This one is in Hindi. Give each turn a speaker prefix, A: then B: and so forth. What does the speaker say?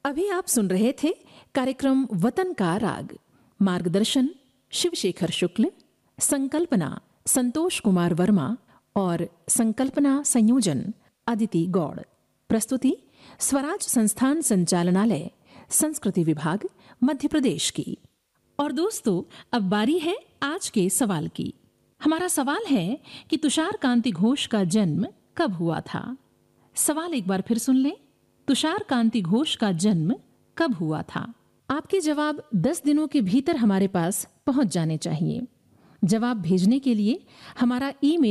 A: अभी आप सुन रहे थे कार्यक्रम वतन का राग। मार्गदर्शन शिवशेखर शुक्ल, संकल्पना संतोष कुमार वर्मा और संकल्पना संयोजन अदिति गौड़। प्रस्तुति स्वराज संस्थान संचालनालय, संस्कृति विभाग, मध्य प्रदेश की। और दोस्तों, अब बारी है आज के सवाल की। हमारा सवाल है कि तुषार कांति घोष का जन्म कब हुआ था। सवाल एक बार फिर सुन लें। तुषार कांति घोष का जन्म कब हुआ था? आपके जवाब 10 दिनों के भीतर हमारे पास पहुंच जाने चाहिए। जवाब भेजने के लिए हमारा ईमेल